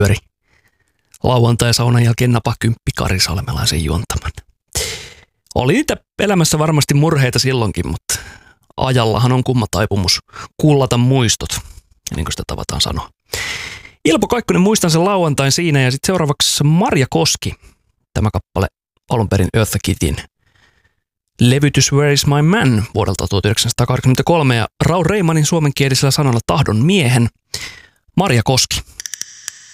pyöri lauantai-saunan jälkeen napakymppi Kari Salmelaisen juontaman. Oli niitä elämässä varmasti murheita silloinkin, mutta ajallahan on kumma taipumus kullata muistot, niin kuin sitä tavataan sanoa. Ilpo Kaikkonen, muistan sen lauantain siinä, ja sitten seuraavaksi Marja Koski. Tämä kappale alun perin Eartha Kittin levytys Where is my man vuodelta 1983 ja Raul Reimanin suomenkielisellä sanalla Tahdon miehen. Marja Koski.